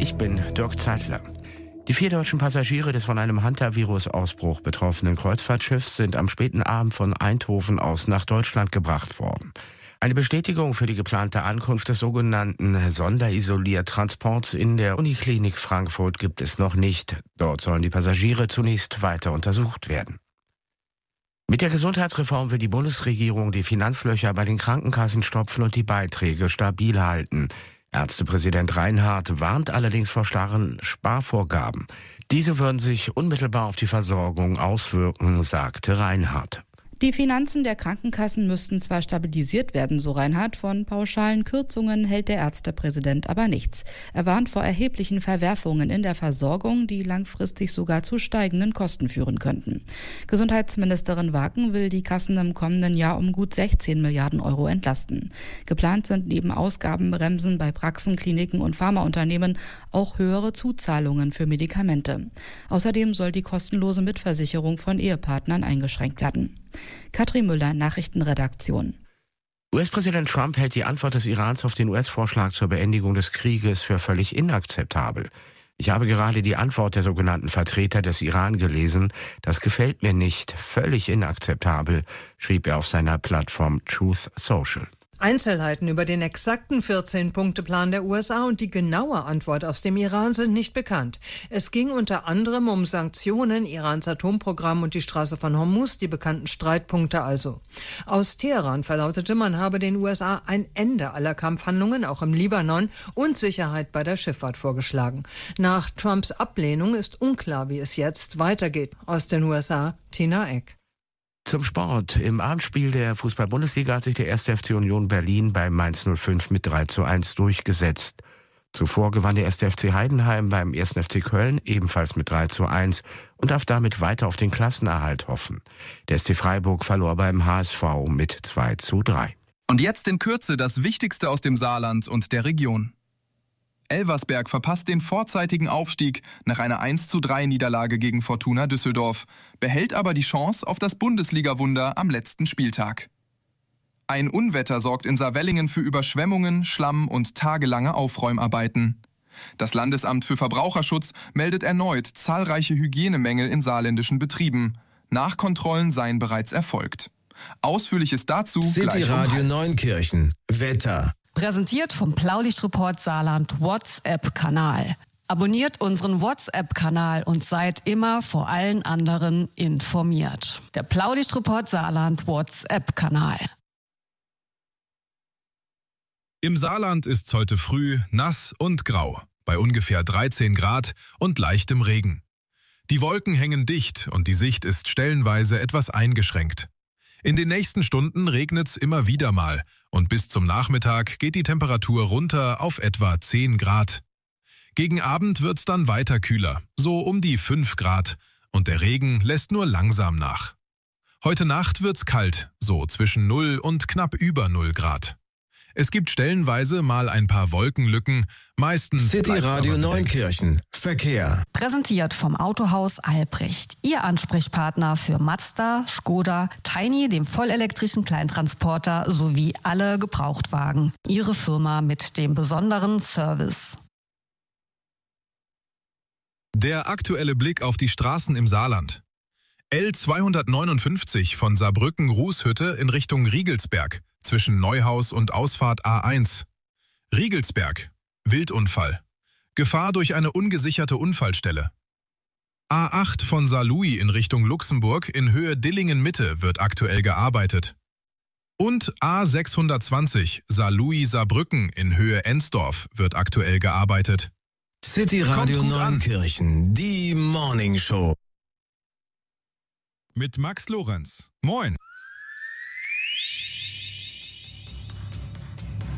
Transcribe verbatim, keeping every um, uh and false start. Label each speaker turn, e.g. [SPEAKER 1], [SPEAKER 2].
[SPEAKER 1] Ich bin Dirk Zeitler. Die vier deutschen Passagiere des von einem Hantavirus-Ausbruch betroffenen Kreuzfahrtschiffs sind am späten Abend von Eindhoven aus nach Deutschland gebracht worden. Eine Bestätigung für die geplante Ankunft des sogenannten Sonderisoliertransports in der Uniklinik Frankfurt gibt es noch nicht. Dort sollen die Passagiere zunächst weiter untersucht werden. Mit der Gesundheitsreform will die Bundesregierung die Finanzlöcher bei den Krankenkassen stopfen und die Beiträge stabil halten. Ärztepräsident Reinhardt warnt allerdings vor starren Sparvorgaben. Diese würden sich unmittelbar auf die Versorgung auswirken, sagte Reinhardt.
[SPEAKER 2] Die Finanzen der Krankenkassen müssten zwar stabilisiert werden, so Reinhardt, von pauschalen Kürzungen hält der Ärztepräsident aber nichts. Er warnt vor erheblichen Verwerfungen in der Versorgung, die langfristig sogar zu steigenden Kosten führen könnten. Gesundheitsministerin Waken will die Kassen im kommenden Jahr um gut sechzehn Milliarden Euro entlasten. Geplant sind neben Ausgabenbremsen bei Praxen, Kliniken und Pharmaunternehmen auch höhere Zuzahlungen für Medikamente. Außerdem soll die kostenlose Mitversicherung von Ehepartnern eingeschränkt werden. Katrin Müller, Nachrichtenredaktion.
[SPEAKER 1] U S-Präsident Trump hält die Antwort des Irans auf den U S-Vorschlag zur Beendigung des Krieges für völlig inakzeptabel. Ich habe gerade die Antwort der sogenannten Vertreter des Iran gelesen. Das gefällt mir nicht. Völlig inakzeptabel, schrieb er auf seiner Plattform Truth Social.
[SPEAKER 3] Einzelheiten über den exakten vierzehn-Punkte-Plan der U S A und die genaue Antwort aus dem Iran sind nicht bekannt. Es ging unter anderem um Sanktionen, Irans Atomprogramm und die Straße von Hormuz, die bekannten Streitpunkte also. Aus Teheran verlautete, man habe den U S A ein Ende aller Kampfhandlungen, auch im Libanon, und Sicherheit bei der Schifffahrt vorgeschlagen. Nach Trumps Ablehnung ist unklar, wie es jetzt weitergeht. Aus den U S A, Tina Eck.
[SPEAKER 1] Zum Sport. Im Abendspiel der Fußball-Bundesliga hat sich der erste F C Union Berlin bei Mainz null fünf mit drei zu eins durchgesetzt. Zuvor gewann der erste F C Heidenheim beim ersten F C Köln ebenfalls mit drei zu eins und darf damit weiter auf den Klassenerhalt hoffen. Der S C Freiburg verlor beim H S V mit zwei zu drei.
[SPEAKER 4] Und jetzt in Kürze das Wichtigste aus dem Saarland und der Region. Elversberg verpasst den vorzeitigen Aufstieg nach einer eins zu drei Niederlage gegen Fortuna Düsseldorf, behält aber die Chance auf das Bundesliga-Wunder am letzten Spieltag. Ein Unwetter sorgt in Saarwellingen für Überschwemmungen, Schlamm und tagelange Aufräumarbeiten. Das Landesamt für Verbraucherschutz meldet erneut zahlreiche Hygienemängel in saarländischen Betrieben. Nachkontrollen seien bereits erfolgt. Ausführliches dazu
[SPEAKER 5] City Radio Neunkirchen. Wetter.
[SPEAKER 6] Präsentiert vom Blaulichtreport Saarland WhatsApp-Kanal. Abonniert unseren WhatsApp-Kanal und seid immer vor allen anderen informiert. Der Blaulichtreport Saarland WhatsApp-Kanal.
[SPEAKER 7] Im Saarland ist's heute früh nass und grau, bei ungefähr dreizehn Grad und leichtem Regen. Die Wolken hängen dicht und die Sicht ist stellenweise etwas eingeschränkt. In den nächsten Stunden regnet's immer wieder mal und bis zum Nachmittag geht die Temperatur runter auf etwa zehn Grad. Gegen Abend wird's dann weiter kühler, so um die fünf Grad, und der Regen lässt nur langsam nach. Heute Nacht wird's kalt, so zwischen null und knapp über null Grad. Es gibt stellenweise mal ein paar Wolkenlücken, meistens
[SPEAKER 5] City Radio Neunkirchen. Verkehr.
[SPEAKER 6] Präsentiert vom Autohaus Albrecht. Ihr Ansprechpartner für Mazda, Skoda, Tiny, dem vollelektrischen Kleintransporter sowie alle Gebrauchtwagen. Ihre Firma mit dem besonderen Service.
[SPEAKER 7] Der aktuelle Blick auf die Straßen im Saarland. L zweihundertneunundfünfzig von Saarbrücken-Rußhütte in Richtung Riegelsberg, zwischen Neuhaus und Ausfahrt A eins. Riegelsberg. Wildunfall. Gefahr durch eine ungesicherte Unfallstelle. A acht von Saarlouis in Richtung Luxemburg in Höhe Dillingen-Mitte wird aktuell gearbeitet. Und A sechshundertzwanzig Saarlouis-Saarbrücken in Höhe Ensdorf wird aktuell gearbeitet.
[SPEAKER 5] City Radio Neunkirchen, die Morning Show.
[SPEAKER 7] Mit Max Lorenz. Moin.